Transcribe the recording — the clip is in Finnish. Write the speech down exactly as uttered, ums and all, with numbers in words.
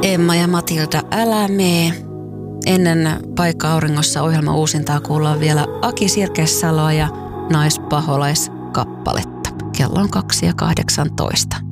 Emma ja Matilda, älä mee. Ennen Paikka auringossa ohjelma uusintaa kuullaan vielä Aki Sirkessaloa ja Naispaholaiskappaletta. Kello on kaksi ja kahdeksantoista.